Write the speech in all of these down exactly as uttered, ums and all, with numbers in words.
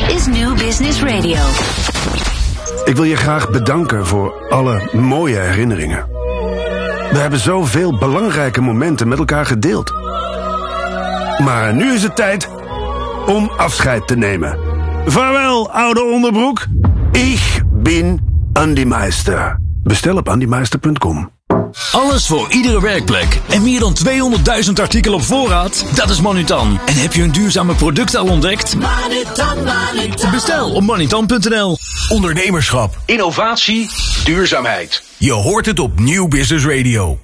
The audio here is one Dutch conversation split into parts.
is New Business Radio. Ik wil je graag bedanken voor alle mooie herinneringen. We hebben zoveel belangrijke momenten met elkaar gedeeld. Maar nu is het tijd om afscheid te nemen. Vaarwel, oude onderbroek. Ik ben Andy Meister. Bestel op andy meister punt com. Alles voor iedere werkplek. En meer dan tweehonderdduizend artikelen op voorraad? Dat is Manutan. En heb je een duurzame product al ontdekt? Manutan, Manutan. Bestel op manutan punt n l. Ondernemerschap, innovatie, duurzaamheid. Je hoort het op New Business Radio.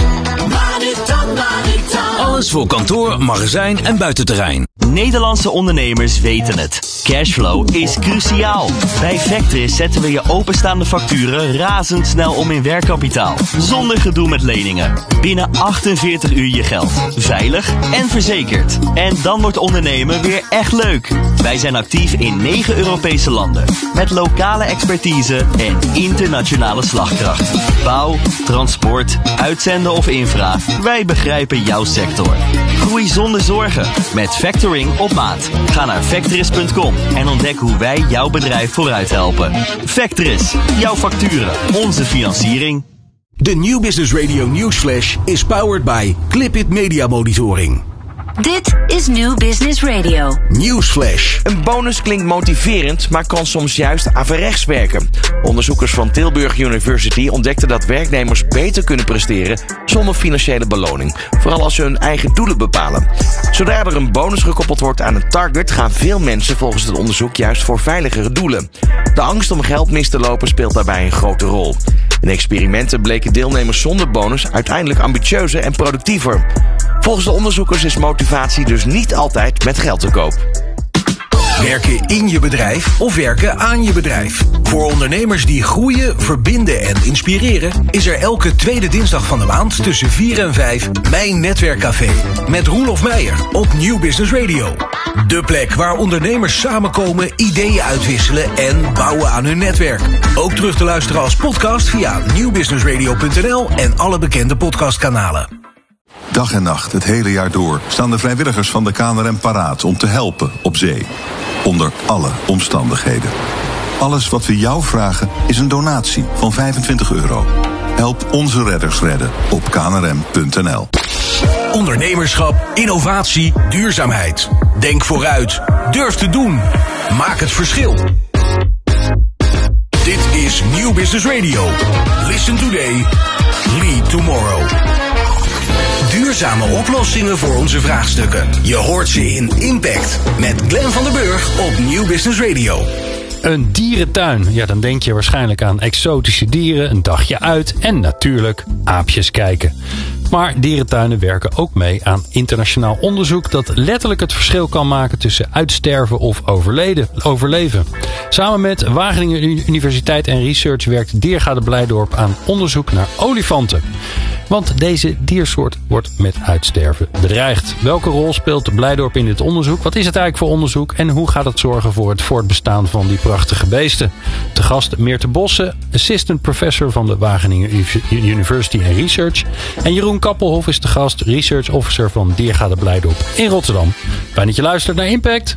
Manutan, Manutan. Alles voor kantoor, magazijn en buitenterrein. Nederlandse ondernemers weten het. Cashflow is cruciaal. Bij Vectris zetten we je openstaande facturen razendsnel om in werkkapitaal. Zonder gedoe met leningen. Binnen achtenveertig uur je geld. Veilig en verzekerd. En dan wordt ondernemen weer echt leuk. Wij zijn actief in negen Europese landen. Met lokale expertise en internationale slagkracht. Bouw, transport, uitzenden of infra. Wij begrijpen jouw sector. Groei zonder zorgen. Met factoring op maat. Ga naar vectris punt com en ontdek hoe wij jouw bedrijf vooruit helpen. Vectris. Jouw facturen. Onze financiering. De New Business Radio Newsflash is powered by Clipit Media Monitoring. Dit is New Business Radio. Newsflash. Een bonus klinkt motiverend, maar kan soms juist averechts werken. Onderzoekers van Tilburg University ontdekten dat werknemers beter kunnen presteren zonder financiële beloning. Vooral als ze hun eigen doelen bepalen. Zodra er een bonus gekoppeld wordt aan een target, gaan veel mensen volgens het onderzoek juist voor veiligere doelen. De angst om geld mis te lopen speelt daarbij een grote rol. In experimenten bleken deelnemers zonder bonus uiteindelijk ambitieuzer en productiever. Volgens de onderzoekers is motivatie dus niet altijd met geld te koop. Werken in je bedrijf of werken aan je bedrijf. Voor ondernemers die groeien, verbinden en inspireren is er elke tweede dinsdag van de maand tussen vier en vijf Mijn Netwerkcafé met Roelof Meijer op New Business Radio. De plek waar ondernemers samenkomen, ideeën uitwisselen en bouwen aan hun netwerk. Ook terug te luisteren als podcast via nieuw business radio punt n l en alle bekende podcastkanalen. Dag en nacht, het hele jaar door, staan de vrijwilligers van de K N R M paraat om te helpen op zee. Onder alle omstandigheden. Alles wat we jou vragen is een donatie van vijfentwintig euro. Help onze redders redden op k n r m punt n l. Ondernemerschap, innovatie, duurzaamheid. Denk vooruit. Durf te doen. Maak het verschil. Dit is New Business Radio. Listen today. Lead tomorrow. Duurzame oplossingen voor onze vraagstukken. Je hoort ze in Impact met Glenn van den Burg op New Business Radio. Een dierentuin. Ja, dan denk je waarschijnlijk aan exotische dieren, een dagje uit en natuurlijk aapjes kijken. Maar dierentuinen werken ook mee aan internationaal onderzoek dat letterlijk het verschil kan maken tussen uitsterven of overleden, overleven. Samen met Wageningen Universiteit en Research werkt Diergaarde Blijdorp aan onderzoek naar olifanten. Want deze diersoort wordt met uitsterven bedreigd. Welke rol speelt Blijdorp in dit onderzoek? Wat is het eigenlijk voor onderzoek? En hoe gaat het zorgen voor het voortbestaan van die prachtige beesten? Te gast Meerte Bossen, assistant professor van de Wageningen University en Research. En Jeroen Kappelhof is de gast, research officer van Diergaarde Blijdorp in Rotterdam. Fijn dat je luistert naar Impact.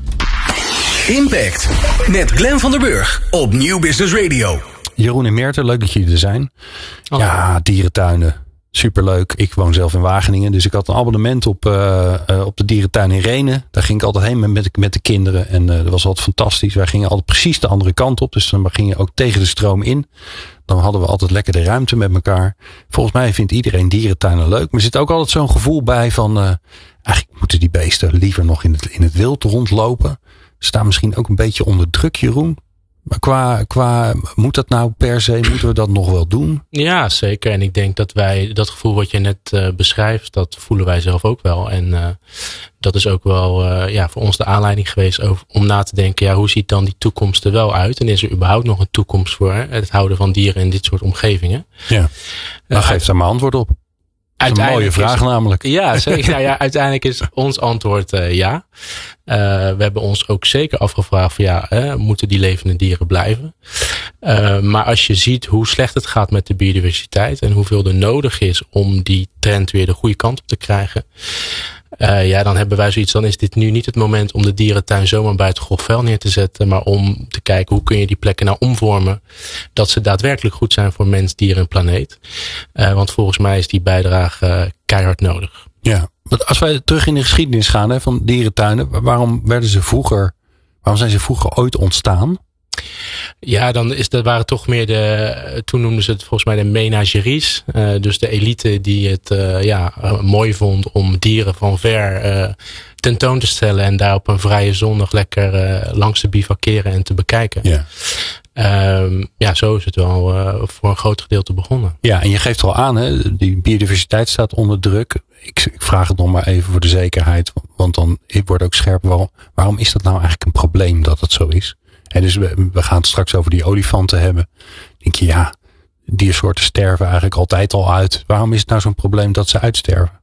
Impact met Glenn van den Burg op New Business Radio. Jeroen en Meerte, leuk dat jullie er zijn. Oh. Ja, dierentuinen. Superleuk. Ik woon zelf in Wageningen. Dus ik had een abonnement op, uh, uh, op de dierentuin in Rhenen. Daar ging ik altijd heen met, met, met de kinderen. En uh, dat was altijd fantastisch. Wij gingen altijd precies de andere kant op. Dus dan gingen we ook tegen de stroom in. Dan hadden we altijd lekker de ruimte met elkaar. Volgens mij vindt iedereen dierentuinen leuk. Maar er zit ook altijd zo'n gevoel bij van... Uh, eigenlijk moeten die beesten liever nog in het, in het wild rondlopen. Ze staan misschien ook een beetje onder druk, Jeroen. Maar qua, qua, moet dat nou per se, moeten we dat nog wel doen? Ja, zeker. En ik denk dat wij, dat gevoel wat je net uh, beschrijft, dat voelen wij zelf ook wel. En uh, dat is ook wel uh, ja, voor ons de aanleiding geweest over, om na te denken, ja, hoe ziet dan die toekomst er wel uit? En is er überhaupt nog een toekomst voor hè, het houden van dieren in dit soort omgevingen? Ja, dan uh, geef daar maar antwoord op. Dat is een mooie vraag is, namelijk. Ja, zeker. nou ja, uiteindelijk is ons antwoord uh, ja. Uh, we hebben ons ook zeker afgevraagd van ja, uh, moeten die levende dieren blijven? Uh, maar als je ziet hoe slecht het gaat met de biodiversiteit en hoeveel er nodig is om die trend weer de goede kant op te krijgen. Uh, ja, dan hebben wij zoiets, dan is dit nu niet het moment om de dierentuin zomaar buiten grof vuil neer te zetten, maar om te kijken hoe kun je die plekken nou omvormen, dat ze daadwerkelijk goed zijn voor mens, dier en planeet. Uh, want volgens mij is die bijdrage uh, keihard nodig. Ja, want als wij terug in de geschiedenis gaan hè, van dierentuinen, waarom werden ze vroeger, waarom zijn ze vroeger ooit ontstaan? Ja, dan is dat waren toch meer de, toen noemden ze het volgens mij de menageries. Uh, dus de elite die het uh, ja, uh, mooi vond om dieren van ver uh, tentoon te stellen. En daar op een vrije zondag lekker uh, langs te bivakeren en te bekijken. Ja. Um, ja, zo is het wel uh, voor een groot gedeelte begonnen. Ja, en je geeft al aan, hè, die biodiversiteit staat onder druk. Ik, ik vraag het nog maar even voor de zekerheid. Want dan wordt ook scherp, waarom, waarom is dat nou eigenlijk een probleem dat het zo is? En dus we, we gaan het straks over die olifanten hebben. Dan denk je, ja, diersoorten sterven eigenlijk altijd al uit. Waarom is het nou zo'n probleem dat ze uitsterven?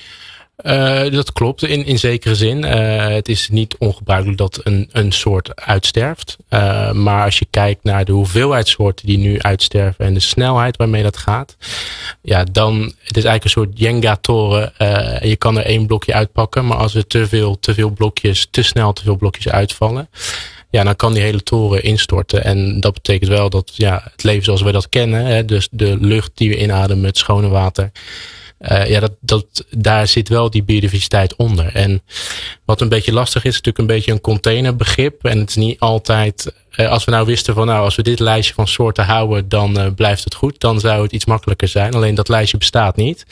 Uh, dat klopt in, in zekere zin. Uh, het is niet ongebruikelijk dat een, een soort uitsterft. Uh, maar als je kijkt naar de hoeveelheid soorten die nu uitsterven en de snelheid waarmee dat gaat. Ja, dan het is eigenlijk een soort Jenga-toren. Uh, je kan er één blokje uitpakken. Maar als er te veel, te veel blokjes, te snel te veel blokjes uitvallen. Ja, dan kan die hele toren instorten. En dat betekent wel dat ja, het leven zoals wij dat kennen. Hè, dus de lucht die we inademen, het schone water. Uh, ja, dat, dat, daar zit wel die biodiversiteit onder. En wat een beetje lastig is, is natuurlijk een beetje een containerbegrip. En het is niet altijd, uh, als we nou wisten van nou, als we dit lijstje van soorten houden, dan uh, blijft het goed. Dan zou het iets makkelijker zijn. Alleen dat lijstje bestaat niet.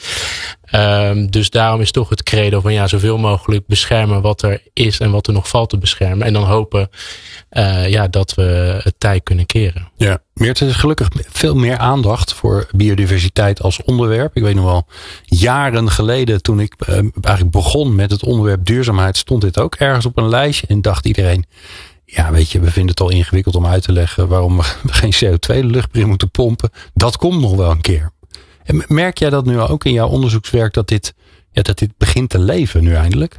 Um, dus daarom is toch het credo van ja, zoveel mogelijk beschermen wat er is en wat er nog valt te beschermen. En dan hopen uh, ja, dat we het tij kunnen keren. Ja, Meert, er is gelukkig veel meer aandacht voor biodiversiteit als onderwerp. Ik weet nog wel, jaren geleden toen ik uh, eigenlijk begon met het onderwerp duurzaamheid, stond dit ook ergens op een lijstje en dacht iedereen, ja weet je, we vinden het al ingewikkeld om uit te leggen waarom we geen C O twee de lucht in moeten pompen. Dat komt nog wel een keer. En merk jij dat nu ook in jouw onderzoekswerk dat dit, ja, dat dit begint te leven nu eindelijk?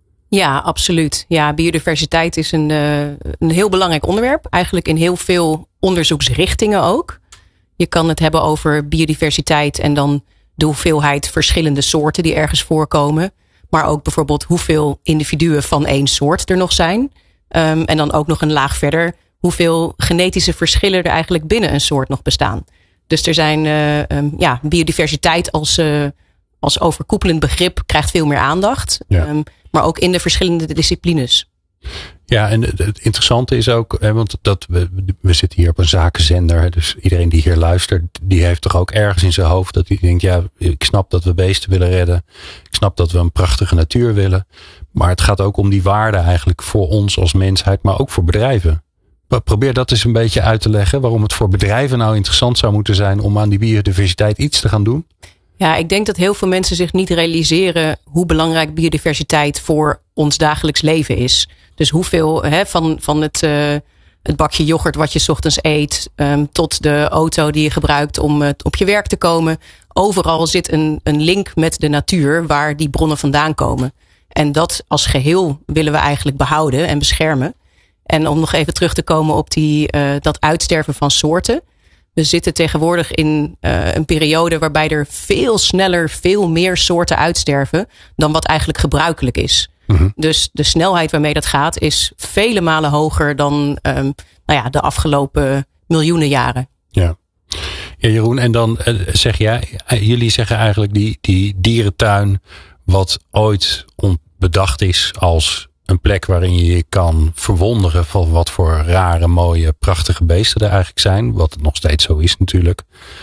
Ja, absoluut. Ja, biodiversiteit is een, uh, een heel belangrijk onderwerp. Eigenlijk in heel veel onderzoeksrichtingen ook. Je kan het hebben over biodiversiteit en dan de hoeveelheid verschillende soorten die ergens voorkomen. Maar ook bijvoorbeeld hoeveel individuen van één soort er nog zijn. Um, en dan ook nog een laag verder hoeveel genetische verschillen er eigenlijk binnen een soort nog bestaan. Dus er zijn uh, um, ja, biodiversiteit als, uh, als overkoepelend begrip krijgt veel meer aandacht. Ja. Um, maar ook in de verschillende disciplines. Ja, en het interessante is ook, hè, want dat we, we zitten hier op een zakenzender. Dus iedereen die hier luistert, die heeft toch ook ergens in zijn hoofd dat hij denkt, ja, ik snap dat we beesten willen redden. Ik snap dat we een prachtige natuur willen. Maar het gaat ook om die waarde eigenlijk voor ons als mensheid, maar ook voor bedrijven. Probeer dat eens een beetje uit te leggen. Waarom het voor bedrijven nou interessant zou moeten zijn om aan die biodiversiteit iets te gaan doen. Ja, ik denk dat heel veel mensen zich niet realiseren hoe belangrijk biodiversiteit voor ons dagelijks leven is. Dus hoeveel hè, van, van het, uh, het bakje yoghurt wat je 's ochtends eet, um, tot de auto die je gebruikt om uh, op je werk te komen. Overal zit een, een link met de natuur waar die bronnen vandaan komen. En dat als geheel willen we eigenlijk behouden en beschermen. En om nog even terug te komen op die, uh, dat uitsterven van soorten. We zitten tegenwoordig in uh, een periode waarbij er veel sneller, veel meer soorten uitsterven dan wat eigenlijk gebruikelijk is. Mm-hmm. Dus de snelheid waarmee dat gaat is vele malen hoger dan um, nou ja, de afgelopen miljoenen jaren. Ja. Ja, Jeroen, en dan uh, zeg jij, uh, jullie zeggen eigenlijk die, die dierentuin wat ooit bedacht is als een plek waarin je je kan verwonderen van wat voor rare, mooie, prachtige beesten er eigenlijk zijn. Wat nog steeds zo is natuurlijk.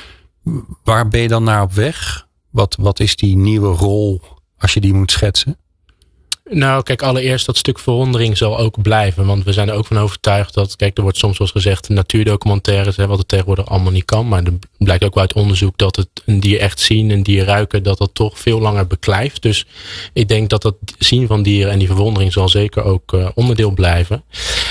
Waar ben je dan naar op weg? Wat, wat is die nieuwe rol als je die moet schetsen? Nou, kijk, allereerst dat stuk verwondering zal ook blijven. Want we zijn er ook van overtuigd dat, kijk, er wordt soms wel eens gezegd natuurdocumentaires, hè, wat het tegenwoordig allemaal niet kan. Maar er blijkt ook wel uit onderzoek dat het een dier echt zien, een dier ruiken, dat dat toch veel langer beklijft. Dus ik denk dat dat zien van dieren en die verwondering zal zeker ook uh, onderdeel blijven.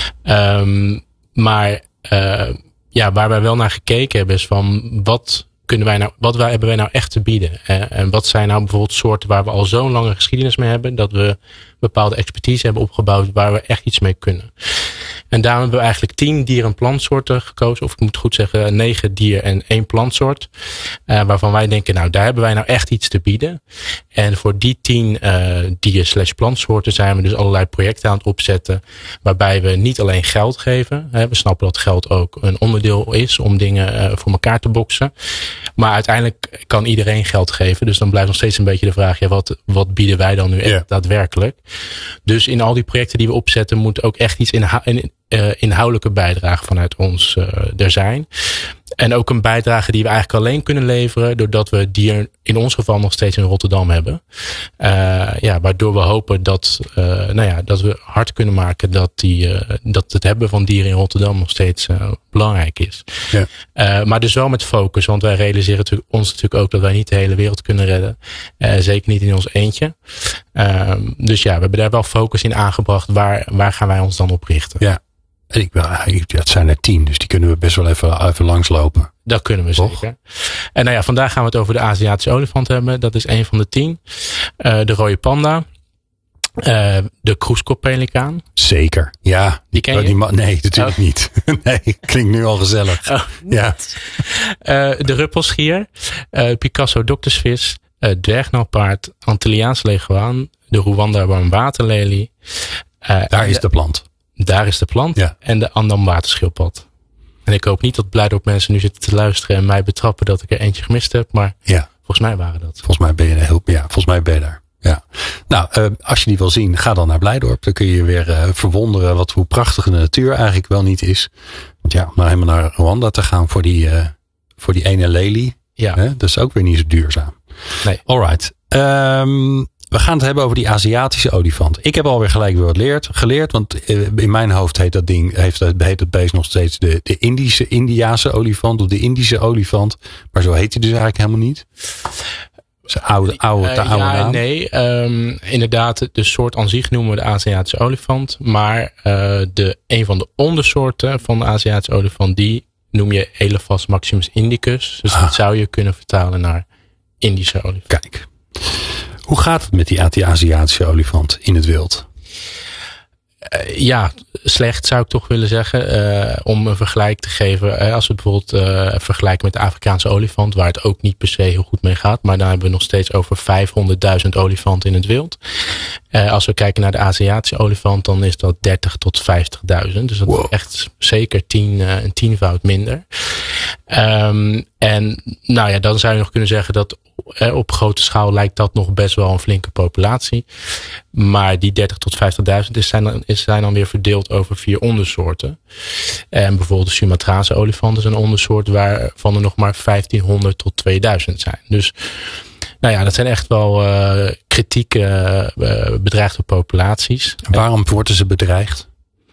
Um, maar uh, ja, waar wij wel naar gekeken hebben is van wat kunnen wij nou, wat wij, hebben wij nou echt te bieden? Uh, en wat zijn nou bijvoorbeeld soorten waar we al zo'n lange geschiedenis mee hebben, dat we bepaalde expertise hebben opgebouwd waar we echt iets mee kunnen. En daarom hebben we eigenlijk tien dier- en plantsoorten gekozen. Of ik moet goed zeggen, negen dier- en één plantsoort. Uh, waarvan wij denken, nou daar hebben wij nou echt iets te bieden. En voor die tien uh, dier- slash plantsoorten zijn we dus allerlei projecten aan het opzetten. Waarbij we niet alleen geld geven. Hè, we snappen dat geld ook een onderdeel is om dingen uh, voor elkaar te boksen. Maar uiteindelijk kan iedereen geld geven. Dus dan blijft nog steeds een beetje de vraag, ja, wat, wat bieden wij dan nu echt yeah. daadwerkelijk? Dus in al die projecten die we opzetten moet ook echt iets inha- in, uh, inhoudelijke bijdrage vanuit ons uh, er zijn. En ook een bijdrage die we eigenlijk alleen kunnen leveren doordat we die in ons geval nog steeds in Rotterdam hebben. Uh, ja, waardoor we hopen dat, uh, nou ja, dat we hard kunnen maken dat, die, uh, dat het hebben van dieren in Rotterdam nog steeds uh, belangrijk is. Ja. Uh, maar dus wel met focus, want wij realiseren natuurlijk, ons natuurlijk ook dat wij niet de hele wereld kunnen redden. Uh, zeker niet in ons eentje. Uh, dus ja, we hebben daar wel focus in aangebracht. Waar, waar gaan wij ons dan op richten? Ja. Ik, het zijn er tien, dus die kunnen we best wel even, even langslopen. Dat kunnen we Toch? zeker. En nou ja, vandaag gaan we het over de Aziatische olifant hebben. Dat is een van de tien. Uh, de rode panda. Uh, de kroeskoppelikaan. Zeker, ja. Die ken je? Die ma- nee, natuurlijk oh. niet. Nee, klinkt nu al gezellig. Oh, ja. Uh, de ruppelschier. Uh, Picasso doktersvis. Uh, dwergnauwpaard. Antilliaans leguaan. De Rwanda warmwaterlelie. Uh, Daar is de plant. Daar is de plant ja. en de Andam waterschildpad. En ik hoop niet dat Blijdorp mensen nu zitten te luisteren en mij betrappen dat ik er eentje gemist heb. Maar ja. volgens mij waren dat. Volgens mij ben je heel, ja, volgens mij ben je daar. Ja. Nou, uh, als je die wil zien, ga dan naar Blijdorp. Dan kun je je weer uh, verwonderen wat, hoe prachtig de natuur eigenlijk wel niet is. Want ja, om nou helemaal naar Rwanda te gaan voor die, uh, voor die ene lelie. Ja. Hè, dat is ook weer niet zo duurzaam. Nee. Alright. Um, We gaan het hebben over die Aziatische olifant. Ik heb alweer gelijk weer wat leerd, geleerd. Want in mijn hoofd heet dat ding, heeft, heet het beest nog steeds de, de Indische, Indiase olifant. Of de Indische olifant. Maar zo heet hij dus eigenlijk helemaal niet. Zijn oude, oude, uh, de oude ja, naam. Nee, um, inderdaad, de soort aan zich noemen we de Aziatische olifant. Maar uh, de, een van de ondersoorten van de Aziatische olifant, die noem je Elephas maximus indicus. Dus ah. dat zou je kunnen vertalen naar Indische olifant. Kijk. Hoe gaat het met die Aziatische olifant in het wild? Uh, ja, slecht zou ik toch willen zeggen. Uh, om een vergelijk te geven. Uh, als we bijvoorbeeld uh, vergelijken met de Afrikaanse olifant. Waar het ook niet per se heel goed mee gaat. Maar dan hebben we nog steeds over vijfhonderdduizend olifanten in het wild. Uh, als we kijken naar de Aziatische olifant. Dan is dat dertig tot vijftigduizend. Dus dat wow. is echt zeker tien, uh, een tienvoud minder. Um, en nou ja, dan zou je nog kunnen zeggen dat uh, op grote schaal lijkt dat nog best wel een flinke populatie. Maar die dertig tot vijftigduizend is zijn, dan, is zijn dan weer verdeeld over vier ondersoorten. En bijvoorbeeld de Sumatraanse olifant is een ondersoort waarvan er nog maar vijftienhonderd tot tweeduizend zijn. Dus nou ja, dat zijn echt wel uh, kritieke uh, bedreigde populaties. Waarom worden ze bedreigd?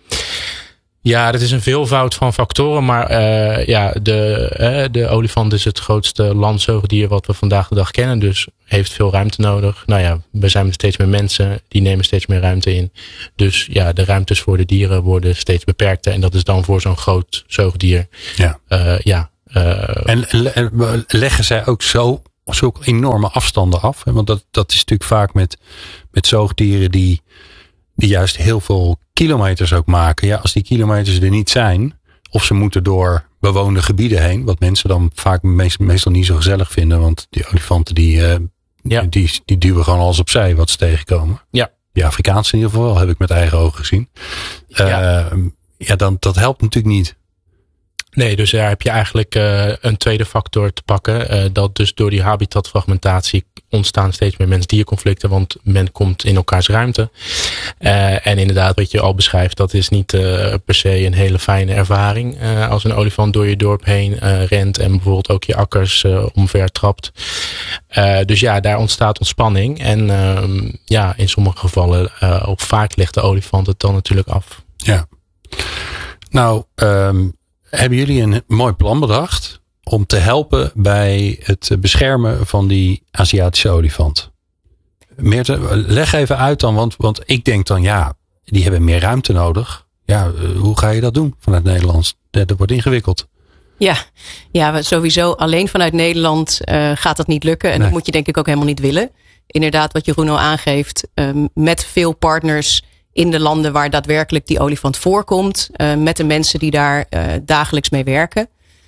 Ja, dat is een veelvoud van factoren. Maar uh, ja, de, uh, de olifant is het grootste landzoogdier wat we vandaag de dag kennen. Dus heeft veel ruimte nodig. Nou ja, we zijn steeds meer mensen. Die nemen steeds meer ruimte in. Dus ja, de ruimtes voor de dieren worden steeds beperkter. En dat is dan voor zo'n groot zoogdier. Ja. Uh, ja uh, en le- leggen zij ook zo zulke enorme afstanden af? Want dat, dat is natuurlijk vaak met, met zoogdieren die, die juist heel veel kilometers ook maken. Ja, als die kilometers er niet zijn, of ze moeten door bewoonde gebieden heen, wat mensen dan vaak meest, meestal niet zo gezellig vinden, want die olifanten die, uh, ja. die, die duwen gewoon alles opzij wat ze tegenkomen. Ja. Die Afrikaanse in ieder geval, heb ik met eigen ogen gezien. Ja, uh, ja dan, dat helpt natuurlijk niet. Nee, dus daar heb je eigenlijk uh, een tweede factor te pakken. Uh, dat dus door die habitatfragmentatie ontstaan steeds meer mens-dierconflicten. Want men komt in elkaars ruimte. Uh, en inderdaad, wat je al beschrijft, dat is niet uh, per se een hele fijne ervaring. Uh, als een olifant door je dorp heen uh, rent en bijvoorbeeld ook je akkers uh, omver trapt. Uh, dus ja, daar ontstaat ontspanning. En uh, ja, in sommige gevallen, uh, ook vaak legt de olifant het dan natuurlijk af. Ja. Nou, um hebben jullie een mooi plan bedacht om te helpen bij het beschermen van die Aziatische olifant? Meerte, leg even uit dan, want, want ik denk dan ja, die hebben meer ruimte nodig. Ja, hoe ga je dat doen vanuit Nederland? Dat wordt ingewikkeld. Ja, ja, sowieso alleen vanuit Nederland uh, gaat dat niet lukken. En nee. Dat moet je denk ik ook helemaal niet willen. Inderdaad, wat Jeroen al aangeeft, um, met veel partners in de landen waar daadwerkelijk die olifant voorkomt. Uh, met de mensen die daar uh, dagelijks mee werken.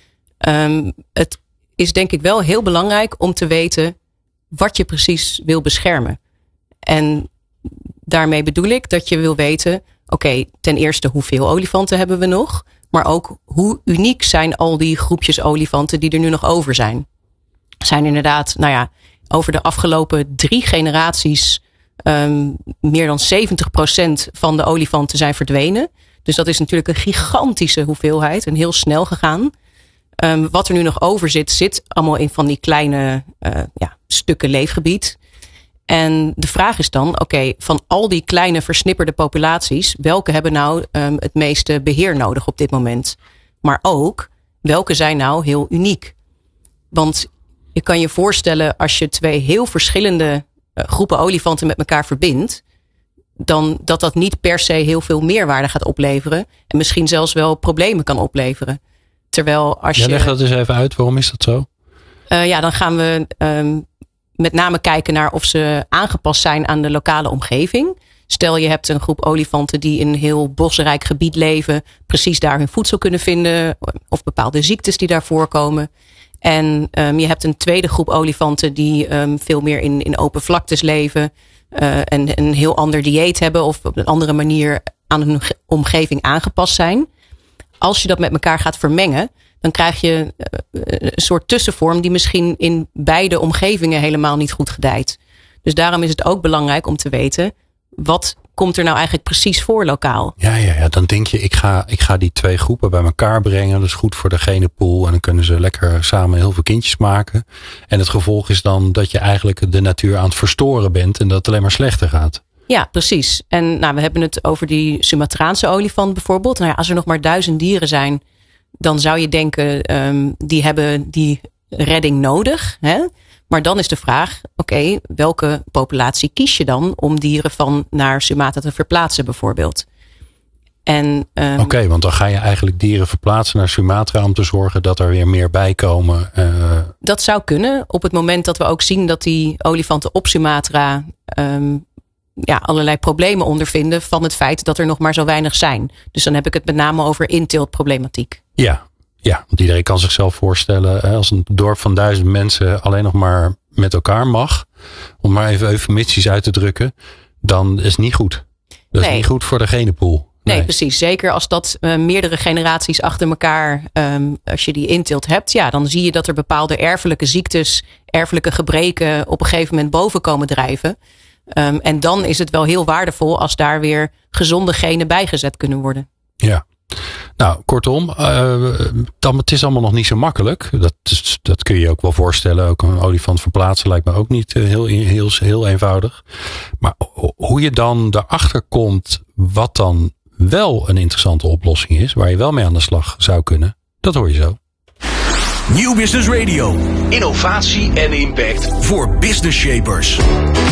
Um, het is denk ik wel heel belangrijk om te weten wat je precies wil beschermen. En daarmee bedoel ik dat je wil weten, oké, okay, ten eerste hoeveel olifanten hebben we nog? Maar ook hoe uniek zijn al die groepjes olifanten die er nu nog over zijn. Zijn inderdaad, nou ja, over de afgelopen drie generaties um, meer dan zeventig procent van de olifanten zijn verdwenen. Dus dat is natuurlijk een gigantische hoeveelheid en heel snel gegaan. Um, wat er nu nog over zit, zit allemaal in van die kleine uh, ja, stukken leefgebied. En de vraag is dan, oké, okay, van al die kleine versnipperde populaties, welke hebben nou um, het meeste beheer nodig op dit moment? Maar ook, welke zijn nou heel uniek? Want je kan je voorstellen, als je twee heel verschillende uh, groepen olifanten met elkaar verbindt, dan dat dat niet per se heel veel meerwaarde gaat opleveren. En misschien zelfs wel problemen kan opleveren. Terwijl als ja, je... leg dat eens even uit, waarom is dat zo? Uh, ja, dan gaan we um, met name kijken naar of ze aangepast zijn aan de lokale omgeving. Stel je hebt een groep olifanten die in een heel bosrijk gebied leven, precies daar hun voedsel kunnen vinden, of bepaalde ziektes die daar voorkomen. En um, je hebt een tweede groep olifanten die um, veel meer in, in open vlaktes leven, uh, en een heel ander dieet hebben of op een andere manier aan hun omgeving aangepast zijn. Als je dat met elkaar gaat vermengen, dan krijg je een soort tussenvorm die misschien in beide omgevingen helemaal niet goed gedijt. Dus daarom is het ook belangrijk om te weten, wat komt er nou eigenlijk precies voor lokaal? Ja, ja, ja. Dan denk je, ik ga, ik ga die twee groepen bij elkaar brengen. Dat is goed voor de genenpool. En dan kunnen ze lekker samen heel veel kindjes maken. En het gevolg is dan dat je eigenlijk de natuur aan het verstoren bent en dat het alleen maar slechter gaat. Ja, precies. En nou, we hebben het over die Sumatraanse olifant bijvoorbeeld. Nou ja, als er nog maar duizend dieren zijn, dan zou je denken, um, die hebben die redding nodig. Hè? Maar dan is de vraag, oké, okay, welke populatie kies je dan om dieren van naar Sumatra te verplaatsen bijvoorbeeld? Um, Oké, okay, want dan ga je eigenlijk dieren verplaatsen naar Sumatra om te zorgen dat er weer meer bij komen. Uh... Dat zou kunnen. Op het moment dat we ook zien dat die olifanten op Sumatra um, ja, allerlei problemen ondervinden van het feit dat er nog maar zo weinig zijn. Dus dan heb ik het met name over inteeltproblematiek. Ja, ja, want iedereen kan zichzelf voorstellen, als een dorp van duizend mensen alleen nog maar met elkaar mag, om maar even eufemistisch uit te drukken, dan is het niet goed. Dat is nee. niet goed voor de genenpool. Nee, nee, precies. Zeker als dat uh, meerdere generaties achter elkaar, um, als je die inteelt hebt, ja, dan zie je dat er bepaalde erfelijke ziektes, erfelijke gebreken op een gegeven moment boven komen drijven. Um, en dan is het wel heel waardevol als daar weer gezonde genen bijgezet kunnen worden. Ja. Nou, kortom, uh, dan, het is allemaal nog niet zo makkelijk. Dat, dat kun je je ook wel voorstellen. Ook een olifant verplaatsen lijkt me ook niet uh, heel, heel, heel eenvoudig. Maar hoe je dan erachter komt wat dan wel een interessante oplossing is, waar je wel mee aan de slag zou kunnen, dat hoor je zo. Nieuw Business Radio. Innovatie en impact voor business shapers.